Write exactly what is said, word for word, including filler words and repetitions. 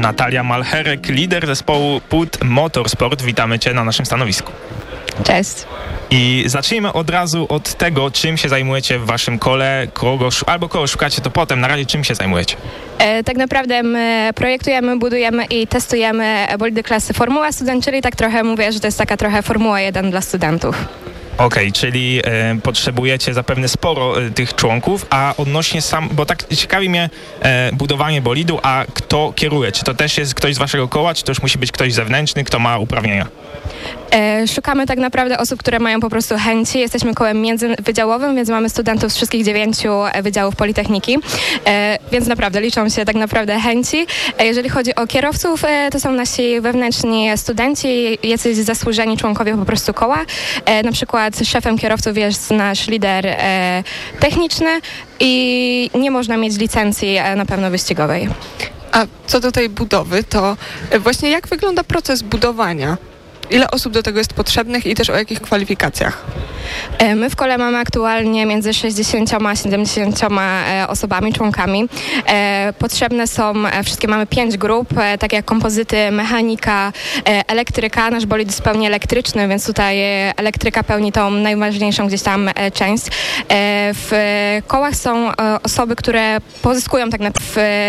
Natalia Malcherek, lider zespołu P U T Motorsport. Witamy Cię na naszym stanowisku. Cześć. I zacznijmy od razu od tego, czym się zajmujecie w waszym kole, kogo, albo kogo szukacie, to potem. Na razie czym się zajmujecie? E, tak naprawdę my projektujemy, budujemy i testujemy bolidy klasy Formuła Student, czyli tak trochę mówię, że to jest taka trochę Formuła jeden dla studentów. Okej, okay, czyli e, potrzebujecie zapewne sporo e, tych członków, a odnośnie sam, bo tak ciekawi mnie e, budowanie bolidu, a kto kieruje? Czy to też jest ktoś z waszego koła, czy to już musi być ktoś zewnętrzny, kto ma uprawnienia? E, szukamy tak naprawdę osób, które mają po prostu chęci. Jesteśmy kołem międzywydziałowym, więc mamy studentów z wszystkich dziewięciu wydziałów Politechniki, e, więc naprawdę liczą się tak naprawdę chęci. E, jeżeli chodzi o kierowców, e, to są nasi wewnętrzni studenci, jacyś zasłużeni członkowie po prostu koła. E, na przykład szefem kierowców jest nasz lider e, techniczny i nie można mieć licencji e, na pewno wyścigowej. A co do tej budowy, to właśnie jak wygląda proces budowania? Ile osób do tego jest potrzebnych i też o jakich kwalifikacjach? My w kole mamy aktualnie między sześćdziesięcioma a siedemdziesięcioma osobami, członkami. Potrzebne są, wszystkie mamy pięć grup, tak jak kompozyty, mechanika, elektryka. Nasz bolid jest pełni elektryczny, więc tutaj elektryka pełni tą najważniejszą gdzieś tam część. W kołach są osoby, które pozyskują tak naprawdę w